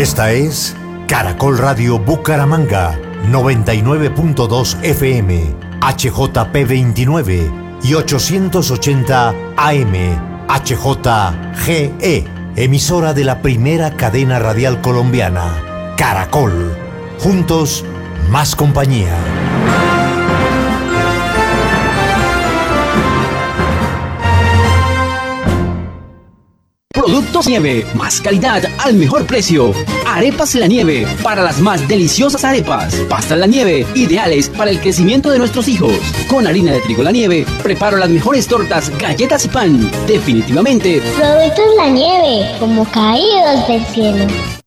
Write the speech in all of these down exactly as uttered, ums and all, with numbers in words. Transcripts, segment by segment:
Esta es Caracol Radio Bucaramanga, noventa y nueve punto dos F M, H J P veintinueve y ochocientos ochenta A M, H J G E, emisora de la primera cadena radial colombiana, Caracol. Juntos, más compañía. Productos Nieve, más calidad al mejor precio. Arepas La Nieve, para las más deliciosas arepas. Pastas La Nieve, ideales para el crecimiento de nuestros hijos. Con harina de trigo La Nieve, preparo las mejores tortas, galletas y pan. Definitivamente, Productos La Nieve, como caídos del cielo.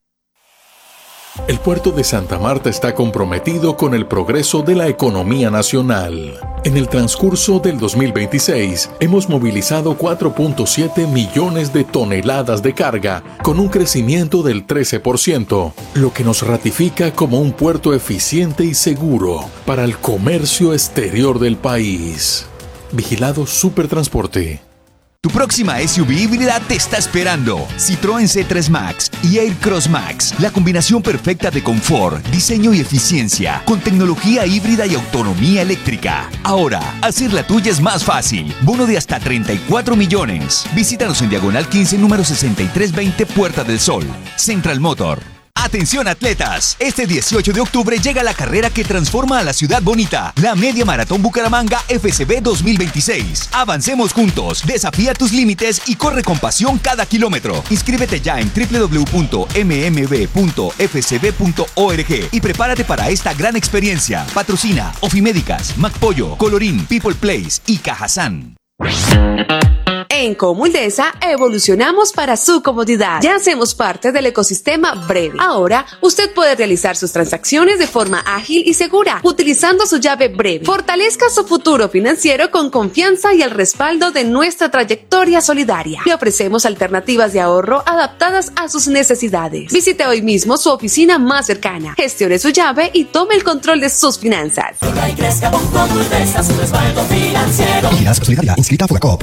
El puerto de Santa Marta está comprometido con el progreso de la economía nacional. En el transcurso del dos mil veintiséis, hemos movilizado cuatro punto siete millones de toneladas de carga, con un crecimiento del trece por ciento, lo que nos ratifica como un puerto eficiente y seguro para el comercio exterior del país. Vigilado Supertransporte. Tu próxima S U V híbrida te está esperando. Citroën C tres Max y Aircross Max, la combinación perfecta de confort, diseño y eficiencia, con tecnología híbrida y autonomía eléctrica. Ahora, hacer la tuya es más fácil. Bono de hasta treinta y cuatro millones. Visítanos en Diagonal quince, número sesenta y tres veinte, Puerta del Sol. Central Motor. Atención atletas, este dieciocho de octubre llega la carrera que transforma a la ciudad bonita, la Media Maratón Bucaramanga F C B dos mil veintiséis. Avancemos juntos, desafía tus límites y corre con pasión cada kilómetro. Inscríbete ya en w w w punto m m b punto f c b punto org y prepárate para esta gran experiencia. Patrocina Ofimédicas, McPollo, Colorín, People Place y Cajazán. En Comuldesa evolucionamos para su comodidad. Ya hacemos parte del ecosistema Breve. Ahora, usted puede realizar sus transacciones de forma ágil y segura, utilizando su llave Breve. Fortalezca su futuro financiero con confianza y el respaldo de nuestra trayectoria solidaria. Le ofrecemos alternativas de ahorro adaptadas a sus necesidades. Visite hoy mismo su oficina más cercana, gestione su llave y tome el control de sus finanzas. Corra y crezca con Comuldesa, su respaldo financiero. Vigilanza Solidaria, inscrita a Furacop.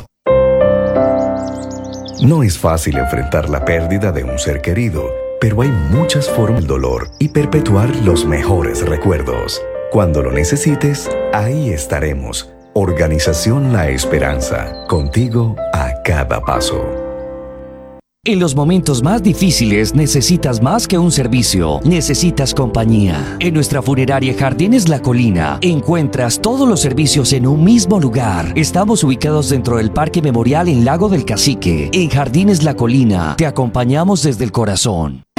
No es fácil enfrentar la pérdida de un ser querido, pero hay muchas formas del dolor y perpetuar los mejores recuerdos. Cuando lo necesites, ahí estaremos. Organización La Esperanza, contigo a cada paso. En los momentos más difíciles necesitas más que un servicio, necesitas compañía. En nuestra funeraria Jardines La Colina encuentras todos los servicios en un mismo lugar. Estamos ubicados dentro del Parque Memorial en Lago del Cacique. En Jardines La Colina te acompañamos desde el corazón.